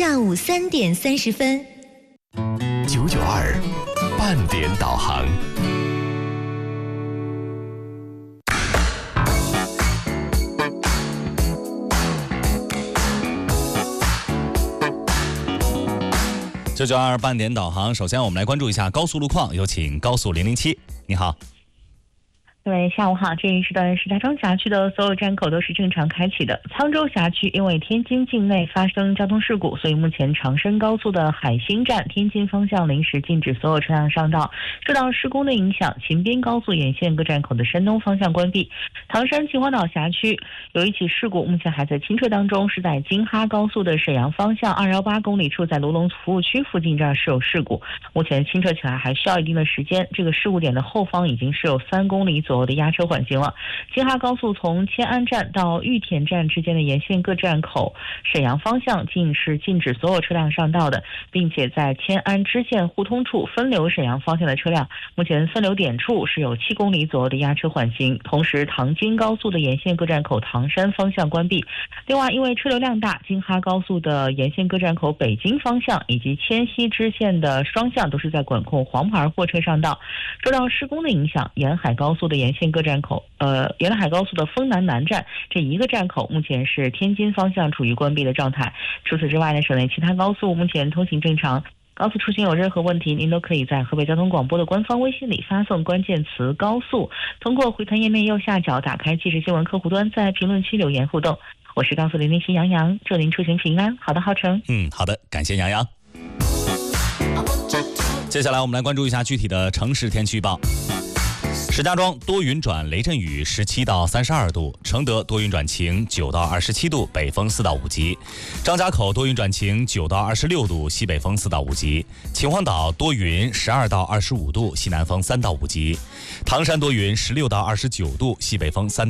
下午3点30分。 992半点导航。 992半点导航，首先我们来关注一下高速路况，有请高速007。你好。 各位下午好，这一时段石家庄辖区的所有站口都是正常开启的。沧州辖区因为天津境内发生交通事故，所以目前长深高速的海兴站天津方向临时禁止所有车辆上道。受到施工的影响，秦滨高速沿线各站口的山东方向关闭。唐山秦皇岛辖区有一起事故，目前还在清车当中，是在京哈高速的沈阳方向218公里处，在卢龙服务区附近这儿是有事故，目前清车起来还需要一定的时间。这个事故点的后方已经是有3公里左右的压车缓行了。京哈高速从迁安站到玉田站之间的沿线各站口沈阳方向是禁止所有车辆上道的，并且在迁安支线互通处分流沈阳方向的车辆，目前分流点处是有7公里左右的压车缓行。同时唐京高速的沿线各站口唐山方向关闭。另外因为车流量大，京哈高速的沿线各站口北京方向以及迁西支线的双向都是在管控黄牌货车上道。受到施工的影响，沿海高速的沿线各站口沿海高速的丰南南站这一个站口目前是天津方向处于关闭的状态。除此之外呢，省内其他高速目前通行正常。高速出行有任何问题，您都可以在河北交通广播的官方微信里发送关键词高速，通过回弹页面右下角打开即时新闻客户端，在评论区留言互动。我是高速007杨洋，祝您出行平安，好的，浩成。 好的，感谢杨洋。接下来我们来关注一下具体的城市天气预报。石家庄多云转雷阵雨17到32度，承德多云转晴9到27度，北风4到5级；张家口多云转晴9到26度，西北风4到5级；秦皇岛多云12到25度，西南风3到5级；唐山多云16到29度，西北风3